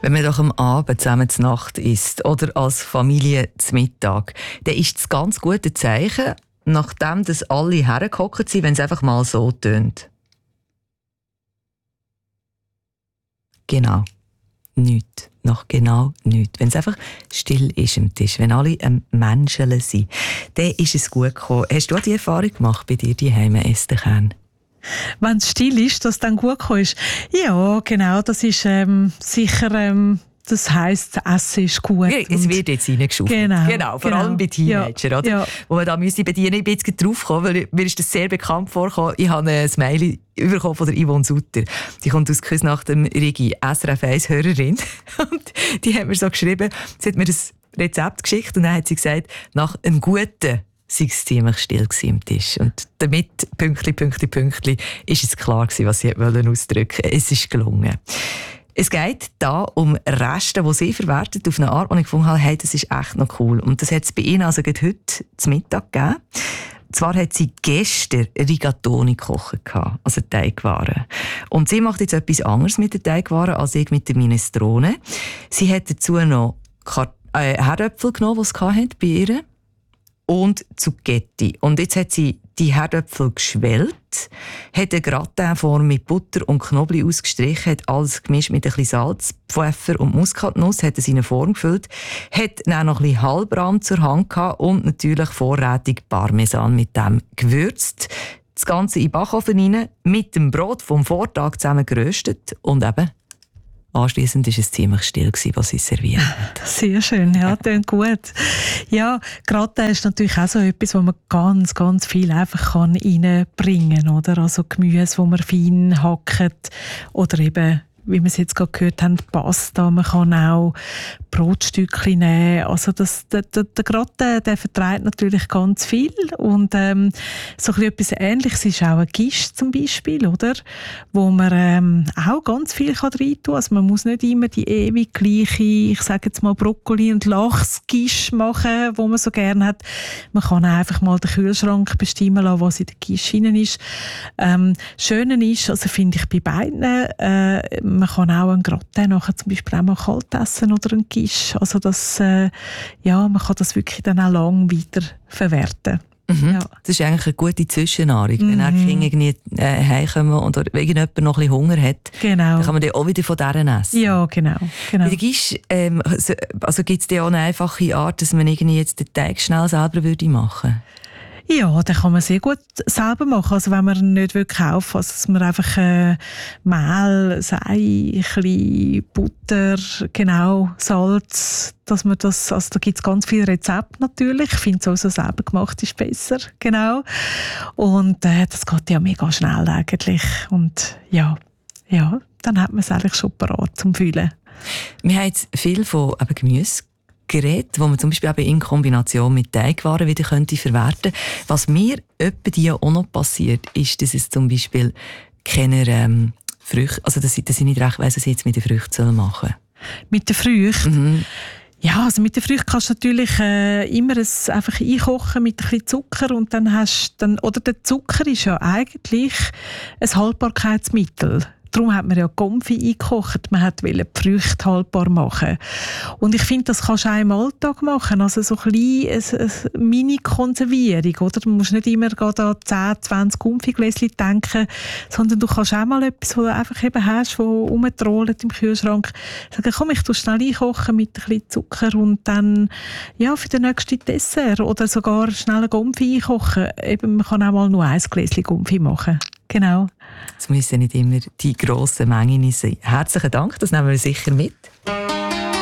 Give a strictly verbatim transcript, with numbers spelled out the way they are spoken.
Wenn man doch am Abend zusammen zur Nacht isst oder als Familie zum Mittag, dann ist das ganz gute Zeichen, nachdem das alle hergehockt sind, wenn es einfach mal so tönt. Genau. Nichts. Nach genau nichts. Wenn es einfach still ist am Tisch, wenn alle am Menscheln sind, dann ist es gut gekommen. Hast du auch die Erfahrung gemacht bei dir daheim, Esther Kern? Wenn es still ist, dass es dann gut gekommen ist? Ja, genau. Das ist ähm, sicher... Ähm Das heisst, das Essen ist gut. Ja, es wird jetzt reingeschaufelt. Genau, genau, vor genau. allem bei Teenagern, ja, oder? Ja. Wo man da müsste bedienen. Ich bin jetzt drauf gekommen, weil mir ist das sehr bekannt vorgekommen. Ich habe ein Smiley bekommen von der Yvonne Sutter. Die kommt aus Küsnacht dem Rigi, S R F eins Hörerin. Und die hat mir so geschrieben, sie hat mir das Rezept geschickt und dann hat sie gesagt, nach einem guten sei es ziemlich still am Tisch. Und damit, Pünktli, Pünktli, Pünktli, ist es klar gewesen, was sie ausdrücken wollte. Es ist gelungen. Es geht da um Reste, die sie verwertet auf eine Art, die ich gefunden habe, hey, das ist echt noch cool. Und das hat es bei ihnen also heute zum Mittag gegeben. Zwar hat sie gestern Rigatoni gekocht, also Teigwaren. Und sie macht jetzt etwas anderes mit den Teigwaren als ich mit der Minestrone. Sie hat dazu noch Kart- äh, Herdöpfel genommen, die sie hatte bei ihr. Und Zucchetti. Und jetzt hat sie die Herdöpfel geschwellt, hat eine Gratinform mit Butter und Knoblauch ausgestrichen, hat alles gemischt mit ein bisschen Salz, Pfeffer und Muskatnuss, hat es in eine Form gefüllt, hat dann noch ein bisschen Halbrahm zur Hand gehabt und natürlich vorrätig Parmesan mit dem gewürzt. Das Ganze in den Backofen rein, mit dem Brot vom Vortag zusammen geröstet und eben anschliessend war es ziemlich still, was sie serviert hat. Sehr schön, ja, klingt gut. Ja, Gratin ist natürlich auch so etwas, wo man ganz, ganz viel einfach reinbringen kann, oder? Also Gemüse, das man fein hackt oder eben, wie wir es jetzt gerade gehört haben, Pasta. Man kann auch Brotstückchen nehmen. Also das, der, der, der Gratin, der verträgt natürlich ganz viel. Und ähm, so etwas Ähnliches ist auch ein Quiche zum Beispiel, oder? Wo man ähm, auch ganz viel rein tun kann. Also man muss nicht immer die ewig gleiche, ich sage jetzt mal Brokkoli- und Lachs-Quiche machen, wo man so gerne hat. Man kann auch einfach mal den Kühlschrank bestimmen lassen, was in der Quiche drin ist. Ähm, Schöne ist, also finde ich bei beiden, äh, man kann auch einen Gratin nachher zum Beispiel auch mal kalt essen oder einen Quiche. Also das, äh, ja, man kann das wirklich dann auch lang weiter verwerten. Mhm. Ja. Das ist eigentlich eine gute Zwischennahrung. Mhm. Wenn die Kinder irgendwie äh, heimkommen oder irgendjemand noch ein bisschen Hunger hat, genau. dann kann man dann auch wieder von deren essen. Ja, genau. genau. Bei der Quiche, ähm, also gibt es da auch eine einfache Art, dass man irgendwie jetzt den Teig schnell selber würde machen würde? Ja, den kann man sehr gut selber machen. Also wenn man ihn nicht kaufen will, also dass man einfach äh, Mehl, Sei, ein bisschen Butter, genau, Salz, dass man das, also da gibt es ganz viele Rezepte natürlich. Ich finde, so selber gemacht ist besser, genau. Und äh, das geht ja mega schnell eigentlich. Und ja, ja, dann hat man es eigentlich schon parat zum Füllen. Wir haben jetzt viel von eben Gemüse geredet, wo man zum Beispiel eben in Kombination mit Teigwaren wieder könnte verwerten. Was mir öppe die auch noch passiert, ist, dass es zum Beispiel keine ähm, Früchte, also dass ich, dass ich nicht recht weiss, was ich jetzt mit den Früchten machen soll. Mit den Früchten? Mhm. Ja, also mit den Früchten kannst du natürlich äh, immer es einfach einkochen mit ein bisschen Zucker und dann hast dann, oder der Zucker ist ja eigentlich ein Haltbarkeitsmittel. Darum hat man ja Konfi eingekocht. Man wollte die Früchte haltbar machen. Und ich finde, das kannst du auch im Alltag machen. Also so ein bisschen eine, eine Mini-Konservierung. Oder? Du musst nicht immer an zehn, zwanzig Konfigläschen denken, sondern du kannst auch mal etwas, was du einfach eben hast, das rumtrollt im Kühlschrank. Sagen, komm, ich tue schnell einkochen mit ein bisschen Zucker und dann ja, für den nächsten Dessert. Oder sogar schnell eine Konfi einkochen. Eben, man kann auch mal nur ein Gläschen Konfi machen. Genau. Es müssen nicht immer die grossen Mengen sein. Herzlichen Dank, das nehmen wir sicher mit.